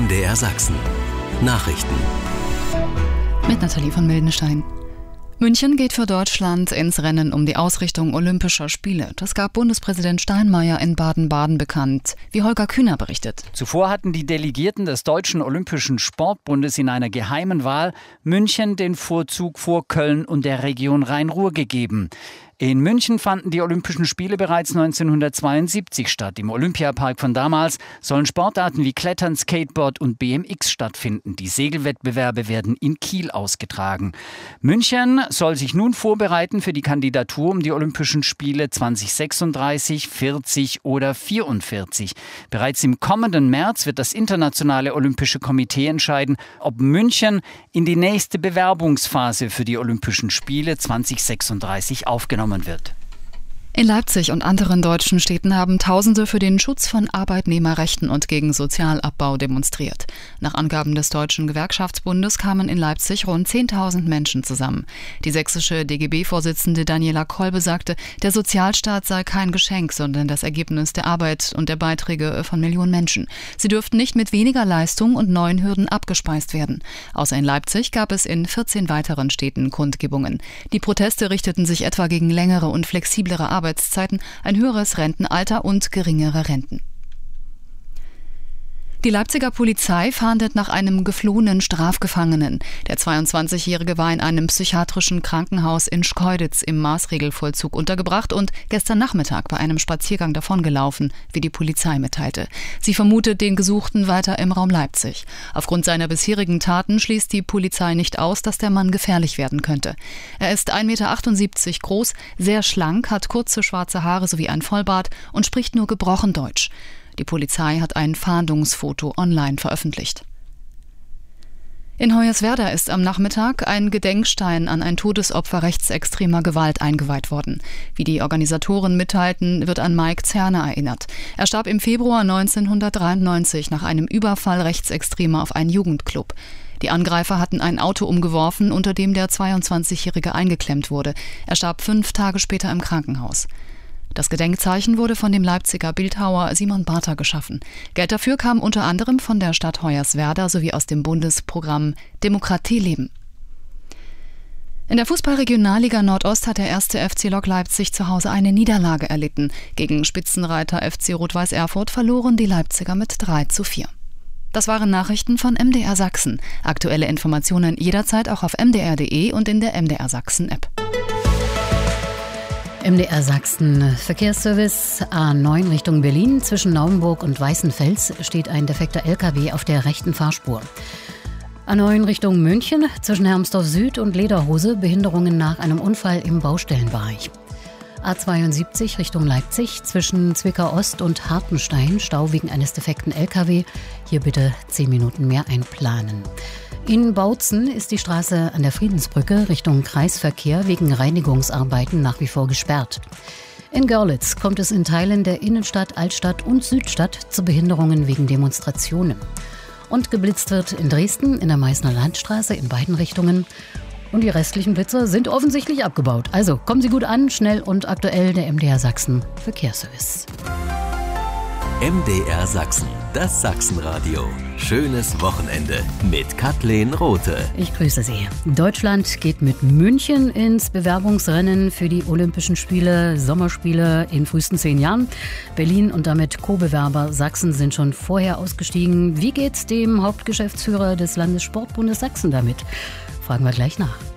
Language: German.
MDR Sachsen. Nachrichten. Mit Nathalie von Mildenstein. München geht für Deutschland ins Rennen um die Ausrichtung Olympischer Spiele. Das gab Bundespräsident Steinmeier in Baden-Baden bekannt, wie Holger Kühner berichtet. Zuvor hatten die Delegierten des Deutschen Olympischen Sportbundes in einer geheimen Wahl München den Vorzug vor Köln und der Region Rhein-Ruhr gegeben. In München fanden die Olympischen Spiele bereits 1972 statt. Im Olympiapark von damals sollen Sportarten wie Klettern, Skateboard und BMX stattfinden. Die Segelwettbewerbe werden in Kiel ausgetragen. München soll sich nun vorbereiten für die Kandidatur um die Olympischen Spiele 2036, 40 oder 44. Bereits im kommenden März wird das Internationale Olympische Komitee entscheiden, ob München in die nächste Bewerbungsphase für die Olympischen Spiele 2036 aufgenommen wird. In Leipzig und anderen deutschen Städten haben Tausende für den Schutz von Arbeitnehmerrechten und gegen Sozialabbau demonstriert. Nach Angaben des Deutschen Gewerkschaftsbundes kamen in Leipzig rund 10.000 Menschen zusammen. Die sächsische DGB-Vorsitzende Daniela Kolbe sagte, der Sozialstaat sei kein Geschenk, sondern das Ergebnis der Arbeit und der Beiträge von Millionen Menschen. Sie dürften nicht mit weniger Leistung und neuen Hürden abgespeist werden. Außer in Leipzig gab es in 14 weiteren Städten Kundgebungen. Die Proteste richteten sich etwa gegen längere und flexiblere Arbeitszeiten, ein höheres Rentenalter und geringere Renten. Die Leipziger Polizei fahndet nach einem geflohenen Strafgefangenen. Der 22-Jährige war in einem psychiatrischen Krankenhaus in Schkeuditz im Maßregelvollzug untergebracht und gestern Nachmittag bei einem Spaziergang davongelaufen, wie die Polizei mitteilte. Sie vermutet den Gesuchten weiter im Raum Leipzig. Aufgrund seiner bisherigen Taten schließt die Polizei nicht aus, dass der Mann gefährlich werden könnte. Er ist 1,78 Meter groß, sehr schlank, hat kurze schwarze Haare sowie ein Vollbart und spricht nur gebrochen Deutsch. Die Polizei hat ein Fahndungsfoto online veröffentlicht. In Hoyerswerda ist am Nachmittag ein Gedenkstein an ein Todesopfer rechtsextremer Gewalt eingeweiht worden. Wie die Organisatoren mitteilten, wird an Mike Zerner erinnert. Er starb im Februar 1993 nach einem Überfall Rechtsextremer auf einen Jugendclub. Die Angreifer hatten ein Auto umgeworfen, unter dem der 22-Jährige eingeklemmt wurde. Er starb 5 Tage später im Krankenhaus. Das Gedenkzeichen wurde von dem Leipziger Bildhauer Simon Bartha geschaffen. Geld dafür kam unter anderem von der Stadt Hoyerswerda sowie aus dem Bundesprogramm Demokratie leben. In der Fußball-Regionalliga Nordost hat der 1. FC Lok Leipzig zu Hause eine Niederlage erlitten. Gegen Spitzenreiter FC Rot-Weiß Erfurt verloren die Leipziger mit 3:4. Das waren Nachrichten von MDR Sachsen. Aktuelle Informationen jederzeit auch auf mdr.de und in der MDR Sachsen-App. MDR Sachsen Verkehrsservice A9 Richtung Berlin. Zwischen Naumburg und Weißenfels steht ein defekter LKW auf der rechten Fahrspur. A9 Richtung München. Zwischen Hermsdorf Süd und Lederhose Behinderungen nach einem Unfall im Baustellenbereich. A72 Richtung Leipzig. Zwischen Zwickau Ost und Hartenstein Stau wegen eines defekten LKW. Hier bitte 10 Minuten mehr einplanen. In Bautzen ist die Straße an der Friedensbrücke Richtung Kreisverkehr wegen Reinigungsarbeiten nach wie vor gesperrt. In Görlitz kommt es in Teilen der Innenstadt, Altstadt und Südstadt zu Behinderungen wegen Demonstrationen. Und geblitzt wird in Dresden in der Meißner Landstraße in beiden Richtungen. Und die restlichen Blitzer sind offensichtlich abgebaut. Also kommen Sie gut an, schnell und aktuell, der MDR Sachsen Verkehrsservice. MDR Sachsen, das Sachsenradio. Schönes Wochenende mit Kathleen Rothe. Ich grüße Sie. Deutschland geht mit München ins Bewerbungsrennen für die Olympischen Spiele, Sommerspiele in frühesten 10 Jahren. Berlin und damit Co-Bewerber Sachsen sind schon vorher ausgestiegen. Wie geht's dem Hauptgeschäftsführer des Landessportbundes Sachsen damit? Fragen wir gleich nach.